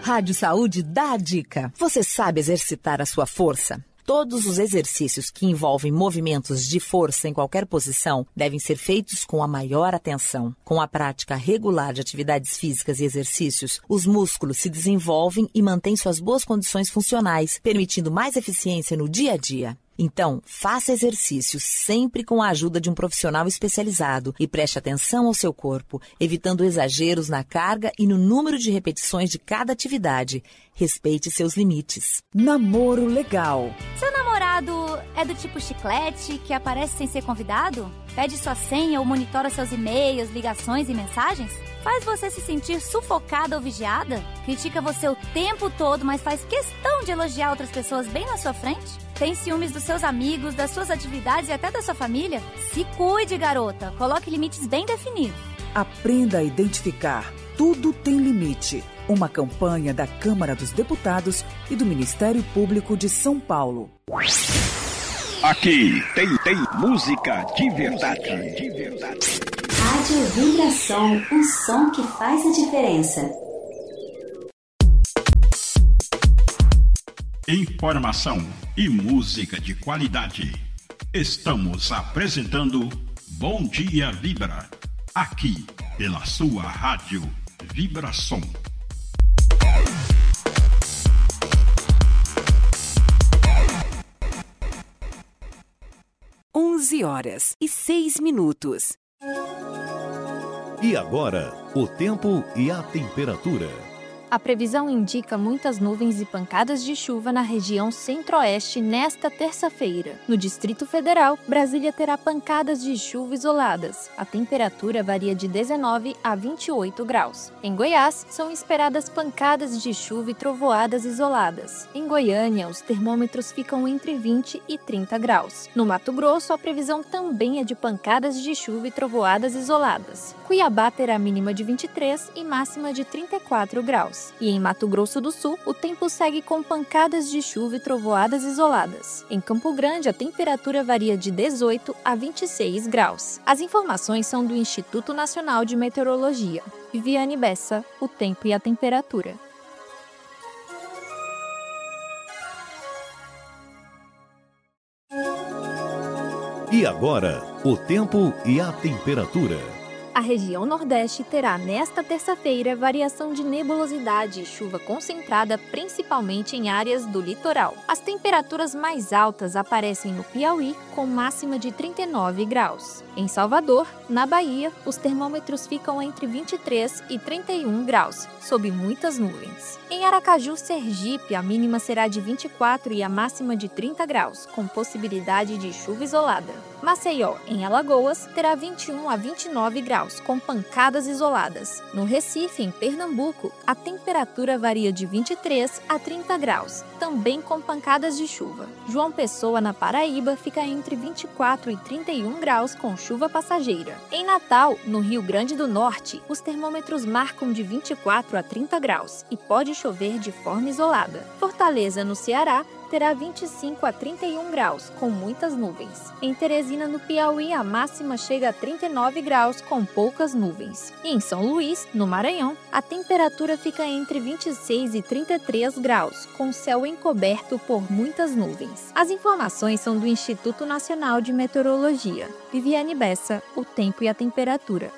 Rádio Saúde dá a dica. Você sabe exercitar a sua força? Todos os exercícios que envolvem movimentos de força em qualquer posição devem ser feitos com a maior atenção. Com a prática regular de atividades físicas e exercícios, os músculos se desenvolvem e mantêm suas boas condições funcionais, permitindo mais eficiência no dia a dia. Então, faça exercícios sempre com a ajuda de um profissional especializado e preste atenção ao seu corpo, evitando exageros na carga e no número de repetições de cada atividade. Respeite seus limites. Namoro legal. Seu namorado é do tipo chiclete que aparece sem ser convidado? Pede sua senha ou monitora seus e-mails, ligações e mensagens? Faz você se sentir sufocada ou vigiada? Critica você o tempo todo, mas faz questão de elogiar outras pessoas bem na sua frente? Tem ciúmes dos seus amigos, das suas atividades e até da sua família? Se cuide, garota. Coloque limites bem definidos. Aprenda a identificar. Tudo tem limite. Uma campanha da Câmara dos Deputados e do Ministério Público de São Paulo. Aqui tem música de verdade. Rádio Vibração, um som que faz a diferença. Informação e música de qualidade. Estamos apresentando Bom Dia Vibra, aqui pela sua Rádio Vibração. 11h06. E agora, o tempo e a temperatura. A previsão indica muitas nuvens e pancadas de chuva na região centro-oeste nesta terça-feira. No Distrito Federal, Brasília terá pancadas de chuva isoladas. A temperatura varia de 19 a 28 graus. Em Goiás, são esperadas pancadas de chuva e trovoadas isoladas. Em Goiânia, os termômetros ficam entre 20 e 30 graus. No Mato Grosso, a previsão também é de pancadas de chuva e trovoadas isoladas. Cuiabá terá mínima de 23 e máxima de 34 graus. E em Mato Grosso do Sul, o tempo segue com pancadas de chuva e trovoadas isoladas. Em Campo Grande, a temperatura varia de 18 a 26 graus. As informações são do Instituto Nacional de Meteorologia. Viviane Bessa, o tempo e a temperatura. E agora, o tempo e a temperatura. A região Nordeste terá nesta terça-feira variação de nebulosidade e chuva concentrada principalmente em áreas do litoral. As temperaturas mais altas aparecem no Piauí, com máxima de 39 graus. Em Salvador, na Bahia, os termômetros ficam entre 23 e 31 graus, sob muitas nuvens. Em Aracaju, Sergipe, a mínima será de 24 e a máxima de 30 graus, com possibilidade de chuva isolada. Maceió, em Alagoas, terá 21 a 29 graus, com pancadas isoladas. No Recife, em Pernambuco, a temperatura varia de 23 a 30 graus, também com pancadas de chuva. João Pessoa, na Paraíba, fica entre 24 e 31 graus, com chuva passageira. Em Natal, no Rio Grande do Norte, os termômetros marcam de 24 a 30 graus e pode chover de forma isolada. Fortaleza, no Ceará, terá 25 a 31 graus, com muitas nuvens. Em Teresina, no Piauí, a máxima chega a 39 graus, com poucas nuvens. E em São Luís, no Maranhão, a temperatura fica entre 26 e 33 graus, com céu encoberto por muitas nuvens. As informações são do Instituto Nacional de Meteorologia. Viviane Bessa, o tempo e a temperatura.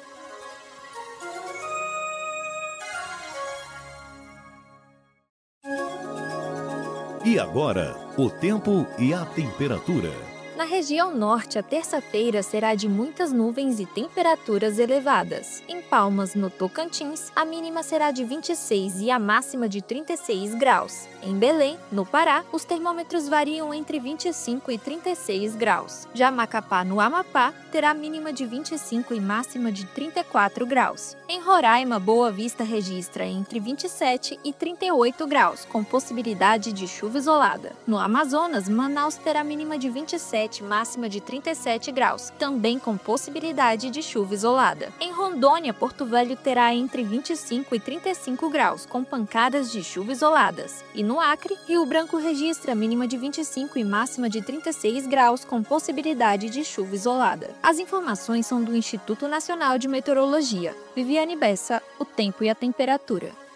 E agora, o tempo e a temperatura. Na região norte, a terça-feira será de muitas nuvens e temperaturas elevadas. Em Palmas, no Tocantins, a mínima será de 26 e a máxima de 36 graus. Em Belém, no Pará, os termômetros variam entre 25 e 36 graus. Já Macapá, no Amapá, terá mínima de 25 e máxima de 34 graus. Em Roraima, Boa Vista registra entre 27 e 38 graus, com possibilidade de chuva isolada. No Amazonas, Manaus terá mínima de 27, máxima de 37 graus, também com possibilidade de chuva isolada. Em Rondônia, Porto Velho terá entre 25 e 35 graus, com pancadas de chuva isoladas. E no Acre, Rio Branco registra mínima de 25 e máxima de 36 graus, com possibilidade de chuva isolada. As informações são do Instituto Nacional de Meteorologia. Viviane Bessa, o tempo e a temperatura.